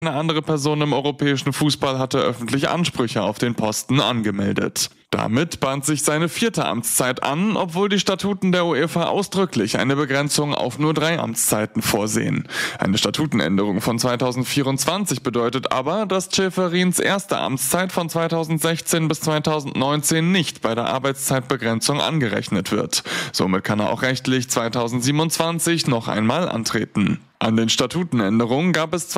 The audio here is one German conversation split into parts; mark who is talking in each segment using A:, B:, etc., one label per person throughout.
A: Eine andere Person im europäischen Fußball hatte öffentlich Ansprüche auf den Posten angemeldet. Damit bahnt sich seine 4. Amtszeit an, obwohl die Statuten der UEFA ausdrücklich eine Begrenzung auf nur 3 Amtszeiten vorsehen. Eine Statutenänderung von 2024 bedeutet aber, dass Ceferins erste Amtszeit von 2016 bis 2019 nicht bei der Arbeitszeitbegrenzung angerechnet wird. Somit kann er auch rechtlich 2027 noch einmal antreten. An den Statutenänderungen gab es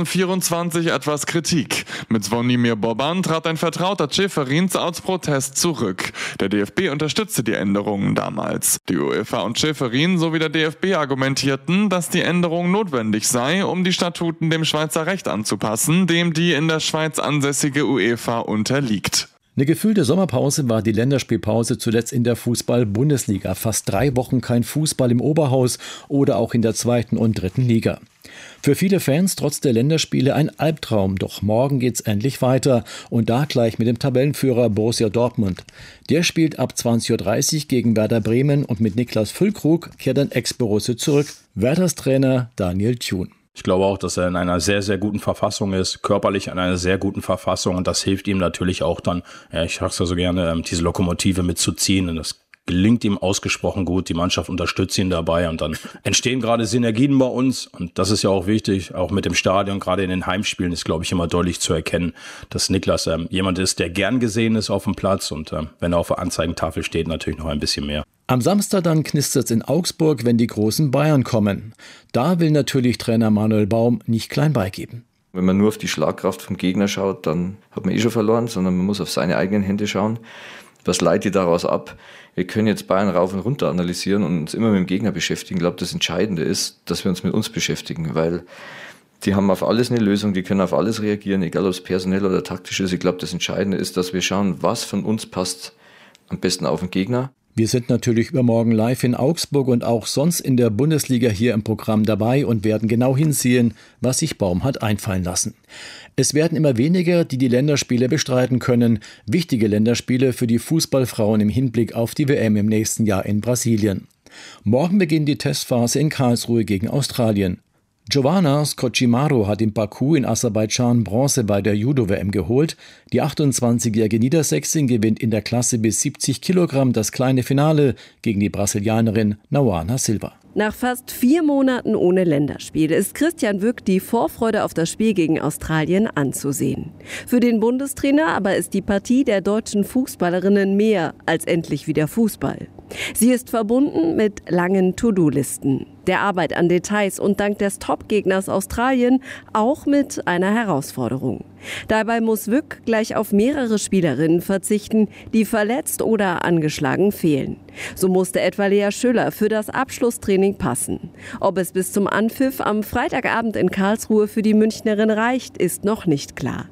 A: 2024 etwas Kritik. Mit Zvonimir Boban trat ein Vertrauter Ceferins aus Protest zurück. Der DFB unterstützte die Änderungen damals. Die UEFA und Ceferin sowie der DFB argumentierten, dass die Änderung notwendig sei, um die Statuten dem Schweizer Recht anzupassen, dem die in der Schweiz ansässige UEFA unterliegt.
B: Eine gefühlte Sommerpause war die Länderspielpause zuletzt in der Fußball-Bundesliga. Fast 3 Wochen kein Fußball im Oberhaus oder auch in der 2. und 3. Liga. Für viele Fans trotz der Länderspiele ein Albtraum. Doch morgen geht's endlich weiter. Und da gleich mit dem Tabellenführer Borussia Dortmund. Der spielt ab 20.30 Uhr gegen Werder Bremen und mit Niklas Füllkrug kehrt ein Ex-Borusse zurück. Werders Trainer Daniel Thun.
C: Ich glaube auch, dass er in einer sehr, sehr guten Verfassung ist, körperlich in einer sehr guten Verfassung und das hilft ihm natürlich auch dann, ich sag's ja so gerne, diese Lokomotive mitzuziehen und das gelingt ihm ausgesprochen gut, die Mannschaft unterstützt ihn dabei und dann entstehen gerade Synergien bei uns und das ist ja auch wichtig, auch mit dem Stadion, gerade in den Heimspielen ist, glaube ich, immer deutlich zu erkennen, dass Niklas jemand ist, der gern gesehen ist auf dem Platz und wenn er auf der Anzeigentafel steht, natürlich noch ein bisschen mehr.
B: Am Samstag dann knistert's in Augsburg, wenn die großen Bayern kommen. Da will natürlich Trainer Manuel Baum nicht klein beigeben.
D: Wenn man nur auf die Schlagkraft vom Gegner schaut, dann hat man schon verloren, sondern man muss auf seine eigenen Hände schauen. Was leitet daraus ab? Wir können jetzt Bayern rauf und runter analysieren und uns immer mit dem Gegner beschäftigen. Ich glaube, das Entscheidende ist, dass wir uns mit uns beschäftigen, weil die haben auf alles eine Lösung, die können auf alles reagieren, egal ob es personell oder taktisch ist. Ich glaube, das Entscheidende ist, dass wir schauen, was von uns passt am besten auf den Gegner.
B: Wir sind natürlich übermorgen live in Augsburg und auch sonst in der Bundesliga hier im Programm dabei und werden genau hinsehen, was sich Baum hat einfallen lassen. Es werden immer weniger, die Länderspiele bestreiten können. Wichtige Länderspiele für die Fußballfrauen im Hinblick auf die WM im nächsten Jahr in Brasilien. Morgen beginnt die Testphase in Karlsruhe gegen Australien. Giovanna Scocimaro hat in Baku in Aserbaidschan Bronze bei der Judo-WM geholt. Die 28-jährige Niedersächsin gewinnt in der Klasse bis 70 Kilogramm das kleine Finale gegen die Brasilianerin Nauana Silva.
E: Nach fast 4 Monaten ohne Länderspiel ist Christian Wück die Vorfreude auf das Spiel gegen Australien anzusehen. Für den Bundestrainer aber ist die Partie der deutschen Fußballerinnen mehr als endlich wieder Fußball. Sie ist verbunden mit langen To-Do-Listen, der Arbeit an Details und dank des Top-Gegners Australien auch mit einer Herausforderung. Dabei muss Wück gleich auf mehrere Spielerinnen verzichten, die verletzt oder angeschlagen fehlen. So musste etwa Lea Schüller für das Abschlusstraining passen. Ob es bis zum Anpfiff am Freitagabend in Karlsruhe für die Münchnerin reicht, ist noch nicht klar.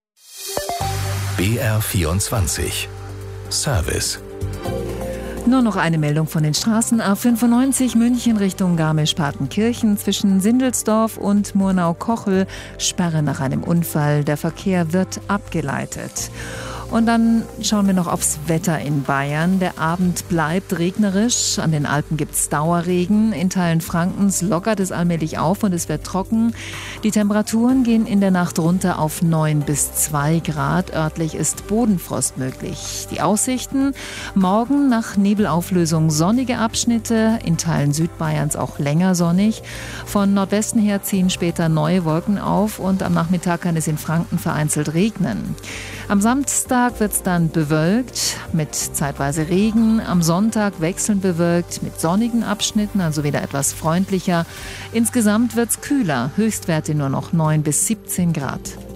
F: BR24 Service.
G: Nur noch eine Meldung von den Straßen. A95 München Richtung Garmisch-Partenkirchen zwischen Sindelsdorf und Murnau-Kochel. Sperre nach einem Unfall. Der Verkehr wird abgeleitet. Und dann schauen wir noch aufs Wetter in Bayern. Der Abend bleibt regnerisch. An den Alpen gibt es Dauerregen. In Teilen Frankens lockert es allmählich auf und es wird trocken. Die Temperaturen gehen in der Nacht runter auf 9 bis 2 Grad. Örtlich ist Bodenfrost möglich. Die Aussichten: morgen nach Nebelauflösung sonnige Abschnitte. In Teilen Südbayerns auch länger sonnig. Von Nordwesten her ziehen später neue Wolken auf und am Nachmittag kann es in Franken vereinzelt regnen. Am Samstag wird es dann bewölkt mit zeitweise Regen. Am Sonntag wechselnd bewölkt mit sonnigen Abschnitten, also wieder etwas freundlicher. Insgesamt wird es kühler, Höchstwerte nur noch 9 bis 17 Grad.